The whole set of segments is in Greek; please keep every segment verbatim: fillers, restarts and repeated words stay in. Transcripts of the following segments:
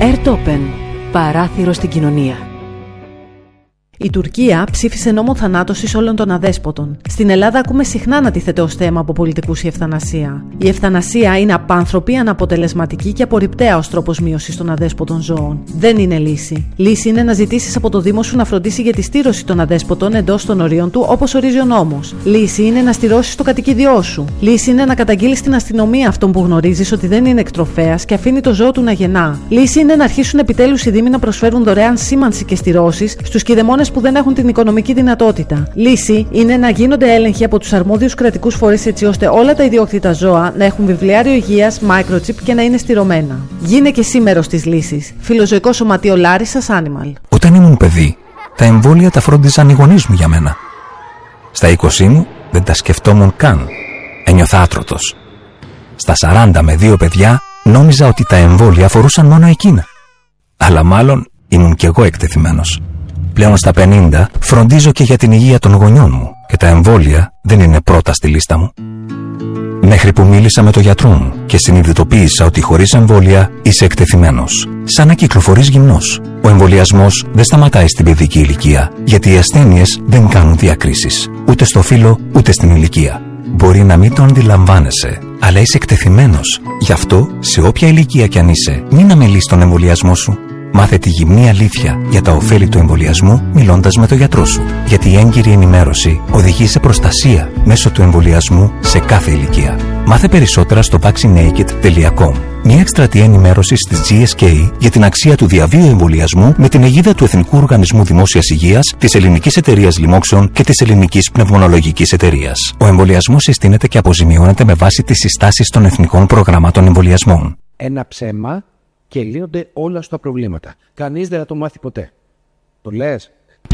Airtopen. Παράθυρο στην κοινωνία. Η Τουρκία ψήφισε νόμο θανάτωσης όλων των αδέσποτων. Στην Ελλάδα ακούμε συχνά να τίθεται ως θέμα από πολιτικούς η ευθανασία. Η ευθανασία είναι απάνθρωπη, αναποτελεσματική και απορριπταία ως τρόπος μείωσης των αδέσποτων ζώων. Δεν είναι λύση. Λύση είναι να ζητήσεις από το Δήμο σου να φροντίσει για τη στήρωση των αδέσποτων εντός των ορίων του, όπως ορίζει ο νόμος. Λύση είναι να στηρώσεις το κατοικίδιό σου. Λύση είναι να καταγγείλεις στην αστυνομία αυτόν που γνωρίζεις ότι δεν είναι εκτροφέας και αφήνει το ζώο του να γεννά. Λύση είναι να αρχίσουν επιτέλους οι Δήμοι να προσφέρουν δωρεάν σήμανση και στηρώσεις στους κηδεμόνες που δεν έχουν την οικονομική δυνατότητα. Λύση είναι να γίνονται έλεγχοι από τους αρμόδιους κρατικούς φορείς έτσι ώστε όλα τα ιδιόκτητα ζώα να έχουν βιβλιάριο υγείας, microchip και να είναι στηρωμένα. Γίνε και εσύ μέρος της λύσης. Φιλοζωικό Σωματείο Λάρισσας Animal. Όταν ήμουν παιδί, τα εμβόλια τα φρόντιζαν οι γονείς μου για μένα. Στα είκοσι μου δεν τα σκεφτόμουν καν. Ένιωθα άτρωτος. Στα σαράντα με δύο παιδιά νόμιζα ότι τα εμβόλια αφορούσαν μόνο εκείνα. Αλλά μάλλον ήμουν κι εγώ εκτεθειμένος. Πλέον στα πενήντα φροντίζω και για την υγεία των γονιών μου και τα εμβόλια δεν είναι πρώτα στη λίστα μου. Μέχρι που μίλησα με τον γιατρό μου και συνειδητοποίησα ότι χωρίς εμβόλια είσαι εκτεθειμένος. Σαν να κυκλοφορείς γυμνός. Ο εμβολιασμός δεν σταματάει στην παιδική ηλικία, γιατί οι ασθένειες δεν κάνουν διακρίσεις, ούτε στο φύλο ούτε στην ηλικία. Μπορεί να μην το αντιλαμβάνεσαι, αλλά είσαι εκτεθειμένος. Γι' αυτό, σε όποια ηλικία κι αν είσαι, μην αμελείς τον εμβολιασμό σου. Μάθε τη γυμνή αλήθεια για τα ωφέλη του εμβολιασμού μιλώντας με τον γιατρό σου. Γιατί η έγκυρη ενημέρωση οδηγεί σε προστασία μέσω του εμβολιασμού σε κάθε ηλικία. Μάθε περισσότερα στο vaccinaked τελεία com. Μια εκστρατεία ενημέρωσης της τζι ες κέι για την αξία του διαβίου εμβολιασμού με την αιγίδα του Εθνικού Οργανισμού Δημόσιας Υγείας, της Ελληνικής Εταιρείας Λοιμόξεων και της Ελληνικής Πνευμονολογικής Εταιρείας. Ο εμβολιασμός συστήνεται και αποζημιώνεται με βάση τις συστάσεις των εθνικών προγραμμάτων εμβολιασμών. Ένα ψέμα και λύνονται όλα στα προβλήματα. Κανείς δεν θα το μάθει ποτέ. Το λες?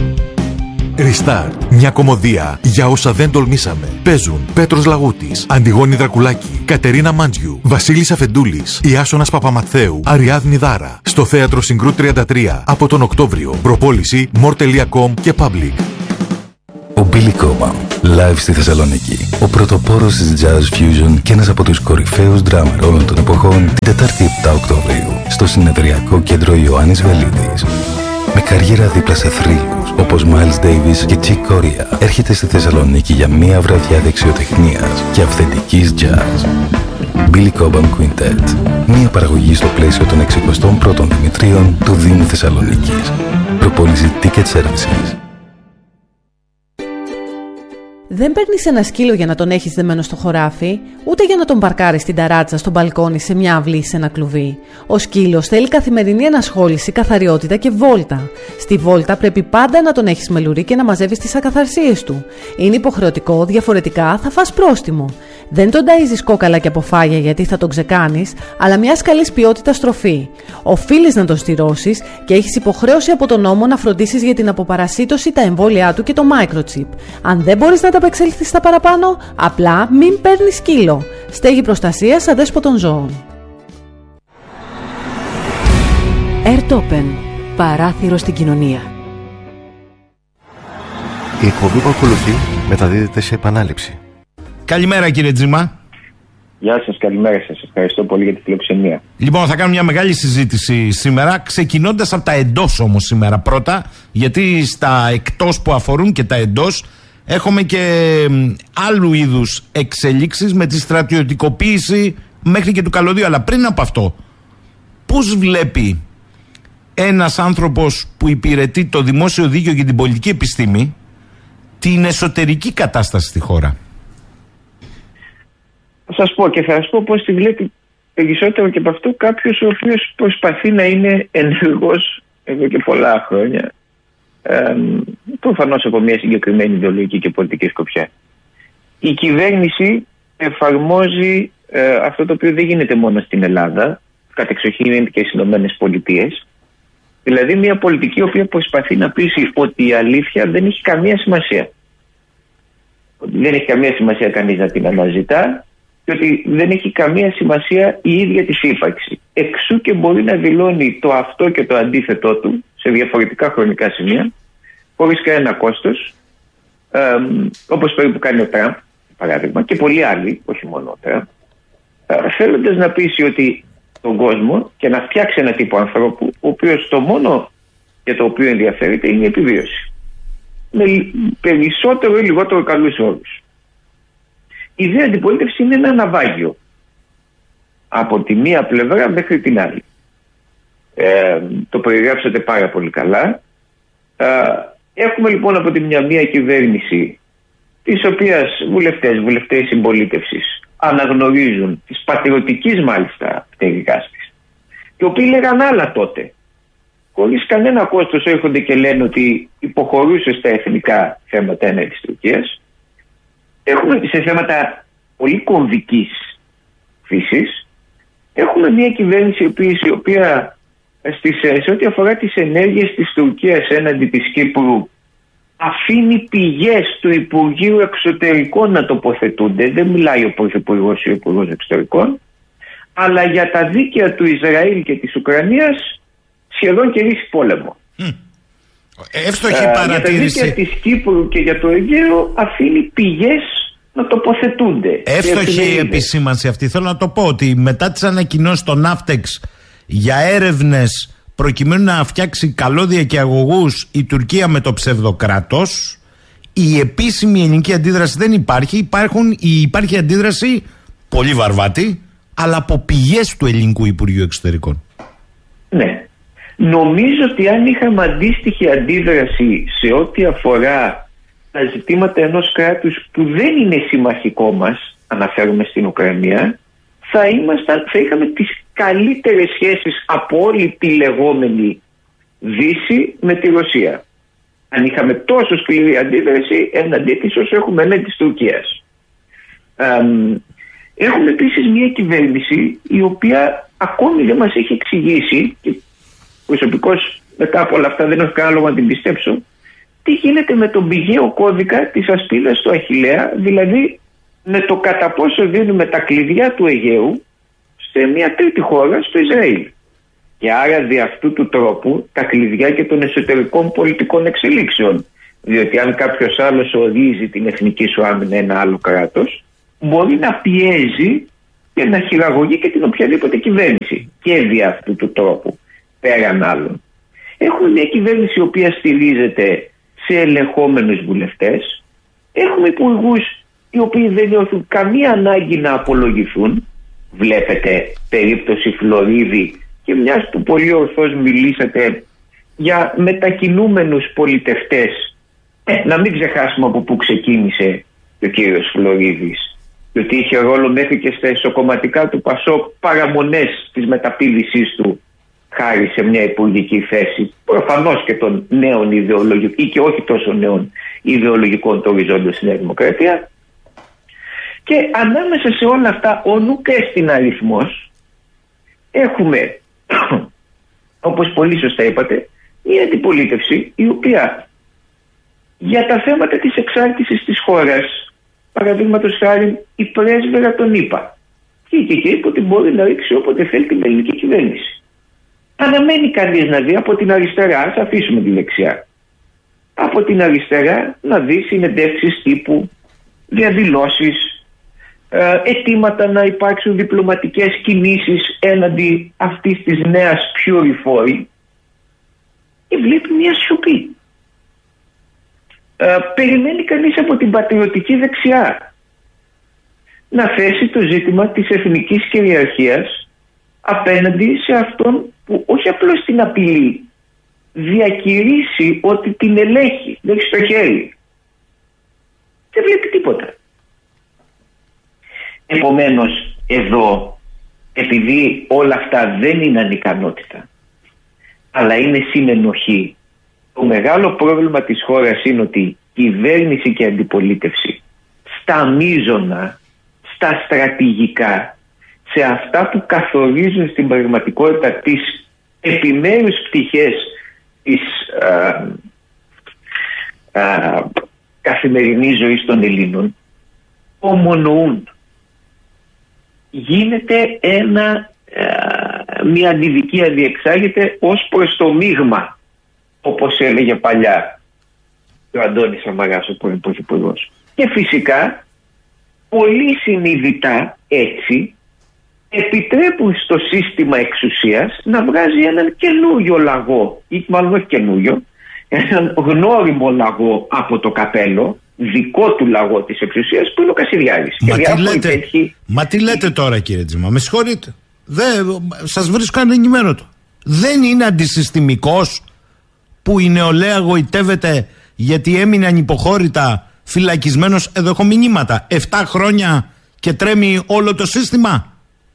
Restart. Μια κομμωδία για όσα δεν τολμήσαμε. Παίζουν Πέτρος Λαγούτης, Αντιγόνη Δρακουλάκη, Κατερίνα Μάντζιου, Βασίλης Αφεντούλης, Ιάσονας Παπαμαθαίου, Αριάδνη Δάρα. Στο Θέατρο Συγκρού τριάντα τρία από τον Οκτώβριο. Προπόληση more τελεία com και Public. Ο Billy Cobham, live στη Θεσσαλονίκη. Ο πρωτοπόρος της Jazz Fusion και ένας από τους κορυφαίους drummer όλων των εποχών, την Τετάρτη επτά Οκτωβρίου, στο Συνεδριακό Κέντρο Ιωάννης Βελίδης. Με καριέρα δίπλα σε θρύλους όπως Miles Davis και Chick Corea, έρχεται στη Θεσσαλονίκη για μία βραδιά δεξιοτεχνίας και αυθεντικής jazz. Billy Cobham Quintet. Μία παραγωγή στο πλαίσιο των εξηκοστών πρώτων Δημητρίων του Δήμου Θεσσαλονίκης. Προπόληση Ticket Services. Δεν παίρνεις ένα σκύλο για να τον έχεις δεμένο στο χωράφι, ούτε για να τον παρκάρεις στην ταράτσα, στο μπαλκόνι, σε μια αυλή ή σε ένα κλουβί. Ο σκύλος θέλει καθημερινή ενασχόληση, καθαριότητα και βόλτα. Στη βόλτα πρέπει πάντα να τον έχεις με λουρί και να μαζεύεις τις ακαθαρσίες του. Είναι υποχρεωτικό, διαφορετικά θα φας πρόστιμο. Δεν τον ταΐζεις κόκαλα και από φάγια γιατί θα τον ξεκάνεις, αλλά μιας καλής ποιότητας τροφή. Οφείλεις να τον στηρώσεις και έχεις υποχρέωση από τον νόμο να φροντίσεις για την αποπαρασίτωση, τα εμβόλια του και το microchip. Αν δεν μπορείς να τα απεξέλθεις στα παραπάνω, απλά μην παίρνεις σκύλο. Στέγη προστασίας αδέσποτων ζώων. Airtopen. Παράθυρο στην κοινωνία. Η εκπομπή που ακολουθεί μεταδίδεται σε επανάληψη. Καλημέρα κύριε Τζίμα. Γεια σας, καλημέρα σας. Ευχαριστώ πολύ για τη φιλοξενία. Λοιπόν, θα κάνουμε μια μεγάλη συζήτηση σήμερα, ξεκινώντας από τα εντός όμως σήμερα πρώτα, γιατί στα εκτός που αφορούν και τα εντός έχουμε και άλλου είδους εξελίξεις με τη στρατιωτικοποίηση μέχρι και του καλωδίου. Αλλά πριν από αυτό, πώς βλέπει ένας άνθρωπος που υπηρετεί το δημόσιο δίκαιο και την πολιτική επιστήμη την εσωτερική κατάσταση στη χώρα? Θα σας πω και θα σας πω πώς τη βλέπει περισσότερο και από αυτό κάποιος ο οποίος προσπαθεί να είναι ενεργός εδώ και πολλά χρόνια. Ε, προφανώς από μια συγκεκριμένη ιδεολογική και πολιτική σκοπιά. Η κυβέρνηση εφαρμόζει ε, αυτό το οποίο δεν γίνεται μόνο στην Ελλάδα, κατεξοχήν είναι και στις Ηνωμένες Πολιτείες. Δηλαδή μια πολιτική η οποία προσπαθεί να πείσει ότι η αλήθεια δεν έχει καμία σημασία. Ότι δεν έχει καμία σημασία κανείς να την αναζητά και ότι δεν έχει καμία σημασία η ίδια της ύπαρξη. Εξού και μπορεί να δηλώνει το αυτό και το αντίθετό του σε διαφορετικά χρονικά σημεία, χωρίς κανένα κόστος, ε, όπως περίπου κάνει ο Τραμπ, παράδειγμα, και πολλοί άλλοι, όχι μόνο ο Τραμπ, ε, θέλοντας να πείσει ότι τον κόσμο και να φτιάξει ένα τύπο ανθρώπου, ο οποίος το μόνο για το οποίο ενδιαφέρεται είναι η επιβίωση. Με περισσότερο ή λιγότερο καλούς όρους. Η ιδέα αντιπολίτευση είναι ένα ναυάγιο. Από τη μία πλευρά μέχρι την άλλη. Ε, το περιγράψατε πάρα πολύ καλά. Ε, έχουμε λοιπόν από τη μια μία κυβέρνηση της οποίας βουλευτές, βουλευτές συμπολίτευσης αναγνωρίζουν της πατριωτικής μάλιστα πτέρυγάς της, οι οποίοι λέγαν άλλα τότε. Χωρίς κανένα κόστος έρχονται και λένε ότι υποχωρούσε στα εθνικά θέματα έναντι της Τουρκίας. Έχουμε σε θέματα πολύ κομβικής φύσης. Έχουμε μια κυβέρνηση η οποία στις, σε ό,τι αφορά τις ενέργειες της Τουρκίας έναντι της Κύπρου αφήνει πηγές του Υπουργείου Εξωτερικών να τοποθετούνται. Δεν μιλάει ο Πρωθυπουργός ή ο Υπουργός Εξωτερικών, αλλά για τα δίκαια του Ισραήλ και της Ουκρανίας σχεδόν κηρύσσει πόλεμο. Mm. Εύστοχη ε, παρατήρηση. Για τα δίκαια της Κύπρου και για το Αιγαίο αφήνει πηγές να τοποθετούνται. Εύστοχη επισήμανση αυτή. Θέλω να το πω ότι μετά τις ανακοινώσεις των Ναύτεξ για έρευνες προκειμένου να φτιάξει καλώδια και αγωγούς η Τουρκία με το ψευδοκράτος, η επίσημη ελληνική αντίδραση δεν υπάρχει. Υπάρχουν, υπάρχει αντίδραση πολύ βαρβάτη, αλλά από πηγές του ελληνικού Υπουργείου Εξωτερικών. Ναι. Νομίζω ότι αν είχαμε αντίστοιχη αντίδραση σε ό,τι αφορά τα ζητήματα ενός κράτους που δεν είναι συμμαχικό μας, αναφέρουμε στην Ουκρανία, θα, ήμασταν, θα είχαμε τις καλύτερες σχέσεις από όλη τη λεγόμενη Δύση με τη Ρωσία. Αν είχαμε τόσο σκληρή αντίδραση εναντί της όσο έχουμε εναντί της Τουρκίας. Ε, έχουμε επίσης μια κυβέρνηση η οποία ακόμη δεν μας έχει εξηγήσει, και προσωπικώς μετά από όλα αυτά δεν έχω κανένα λόγο να την πιστέψω, τι γίνεται με τον πηγαίο κώδικα της ασπίδας του Αχιλλέα, δηλαδή με το κατά πόσο δίνουμε τα κλειδιά του Αιγαίου σε μια τρίτη χώρα, στο Ισραήλ. Και άρα δι' αυτού του τρόπου τα κλειδιά και των εσωτερικών πολιτικών εξελίξεων. Διότι αν κάποιος άλλος ορίζει την εθνική σου άμυνα ένα άλλο κράτος, μπορεί να πιέζει και να χειραγωγεί και την οποιαδήποτε κυβέρνηση. Και δι' αυτού του τρόπου, πέραν άλλων. Έχουμε μια κυβέρνηση η οποία στηρίζεται σε ελεγχόμενους βουλευτές. Έχουμε υπουργούς οι οποίοι δεν νιώθουν καμία ανάγκη να απολογηθούν. Βλέπετε περίπτωση Φλωρίδη, και μιας που πολύ ορθώς μιλήσατε για μετακινούμενους πολιτευτές, ε, να μην ξεχάσουμε από πού ξεκίνησε ο κύριος Φλωρίδης, διότι είχε ρόλο μέχρι και στα εσωκομματικά του ΠΑΣΟΚ παραμονές της μεταπήδησής του χάρη σε μια υπουργική θέση, προφανώς και των νέων ιδεολογικών ή και όχι τόσο νέων ιδεολογικών του οριζόντων στη Νέα Δημοκρατία. Και ανάμεσα σε όλα αυτά, ο νουκ στην αριθμός, έχουμε, όπως πολύ σωστά είπατε, μια αντιπολίτευση η οποία για τα θέματα της εξάρτησης της χώρας, παραδείγματος χάρη η πρέσβερα τον είπα, και εκεί είπε ότι μπορεί να ρίξει όποτε θέλει την ελληνική κυβέρνηση. Αναμένει κανείς να δει από την αριστερά, ας αφήσουμε τη δεξιά, από την αριστερά να δει συνεντεύξεις τύπου, διαδηλώσεις, αιτήματα να υπάρξουν διπλωματικές κινήσεις έναντι αυτής της νέας πιο ρηφόρη, και βλέπει μια σιωπή. Ε, περιμένει κανείς από την πατριωτική δεξιά να θέσει το ζήτημα της εθνικής κυριαρχίας απέναντι σε αυτόν που όχι απλώς την απειλεί, διακηρύσει ότι την ελέγχει, δεν έχει στο χέρι. Δεν βλέπει τίποτα. Επομένως, εδώ, επειδή όλα αυτά δεν είναι ανικανότητα, αλλά είναι συνενοχή, το μεγάλο πρόβλημα της χώρας είναι ότι κυβέρνηση και αντιπολίτευση στα μείζωνα, στα στρατηγικά, σε αυτά που καθορίζουν στην πραγματικότητα τις επιμέρους πτυχές της α, α, καθημερινής ζωής των Ελλήνων, ομονοούν. Γίνεται ένα, α, μια αντιδικία διεξάγεται ως προς το μείγμα, όπως έλεγε παλιά ο Αντώνης Σαμαράς, ο πρώην Πρωθυπουργός. Και φυσικά πολύ συνειδητά έτσι επιτρέπουν στο σύστημα εξουσίας να βγάζει έναν καινούριο λαγό, ή μάλλον όχι καινούριο, έναν γνώριμο λαγό από το καπέλο, δικό του λαγό της εξουσίας, που είναι ο Κασιδιάρης. Μα, τι λέτε, τέτοιοι... Μα τι λέτε τώρα, κύριε Τζίμα, με συγχωρείτε. Δεν, σας βρίσκω ανενημέρωτο. Δεν είναι αντισυστημικός που η νεολαία γοητεύεται γιατί έμεινε ανυποχώρητα φυλακισμένος? Εδώ έχω μηνύματα. Εφτά χρόνια και τρέμει όλο το σύστημα.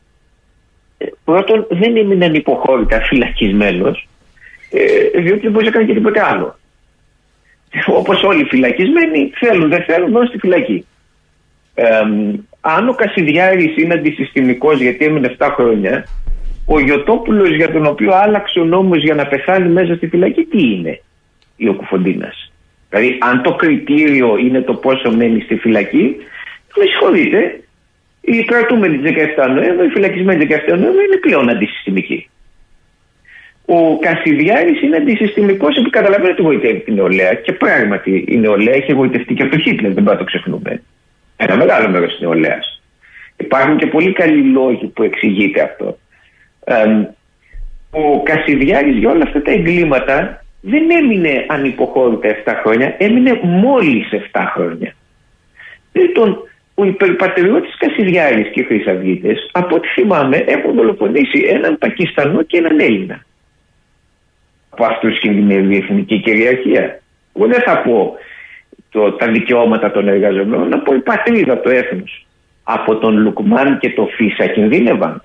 Πρώτον, δεν έμεινε ανυποχώρητα φυλακισμένος, ε, διότι δεν μπορεί να κάνει και τίποτε άλλο. Όπως όλοι οι φυλακισμένοι θέλουν, δεν θέλουν, μένουν στη φυλακή. Ε, αν ο Κασιδιάρης είναι αντισυστημικός γιατί έμεινε εφτά χρόνια, ο Γιωτόπουλος, για τον οποίο άλλαξε ο νόμος για να πεθάνει μέσα στη φυλακή, τι είναι? Ή ο Κουφοντίνας? Δηλαδή, αν το κριτήριο είναι το πόσο μένει στη φυλακή, με συγχωρείτε, οι κρατούμενοι της δεκαεφτά Νοέμβρη, οι φυλακισμένοι της δεκαεφτά Νοέμβρη είναι πλέον αντισυστημικοί. Ο Κασιδιάρης είναι αντισυστημικός επειδή καταλαβαίνει ότι γοητεύει την νεολαία, και πράγματι η νεολαία έχει γοητευτεί και από το Χίτλερ, δεν πρέπει να το ξεχνούμε. Ένα μεγάλο μέρος της νεολαίας. Υπάρχουν και πολύ καλοί λόγοι που εξηγείται αυτό. Ε, ο Κασιδιάρης για όλα αυτά τα εγκλήματα δεν έμεινε ανυποχώρητα εφτά χρόνια, έμεινε μόλις εφτά χρόνια. Λοιπόν, ο υπερπατριώτης Κασιδιάρης και οι Χρυσαυγίτες, από ό,τι θυμάμαι, έχουν δολοφονήσει έναν Πακιστανό και έναν Έλληνα. Από αυτούς κινδυνεύει η εθνική κυριαρχία? Εγώ δεν θα πω το, τα δικαιώματα των εργαζομένων, να πω η πατρίδα, το έθνος. Από τον Λουκμάν και το Φίσα κινδύνευαν?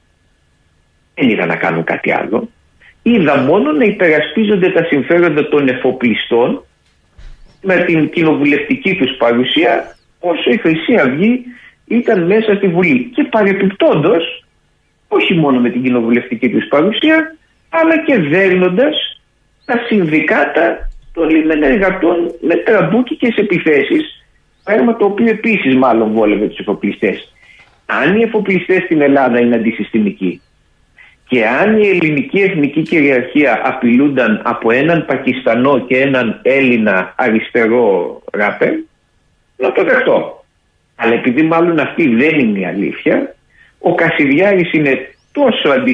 Δεν είδα να κάνουν κάτι άλλο. Είδα μόνο να υπερασπίζονται τα συμφέροντα των εφοπλιστών με την κοινοβουλευτική τους παρουσία, όσο η Χρυσή Αυγή ήταν μέσα στη Βουλή. Και παρεπιπτόντως, όχι μόνο με την κοινοβουλευτική τους παρουσία, αλλά και δέρνοντας τα συνδικάτα των λιμενεργατών με τραμπούκικες επιθέσεις, πράγμα το οποίο επίσης μάλλον βόλευε τους εφοπλιστές. Αν οι εφοπλιστές στην Ελλάδα είναι αντισυστημικοί και αν η ελληνική εθνική κυριαρχία απειλούνταν από έναν Πακιστανό και έναν Έλληνα αριστερό ράπερ, να το δεχτώ. Αλλά επειδή μάλλον αυτή δεν είναι η αλήθεια, ο Κασιδιάρης είναι τόσο αντισυστημικός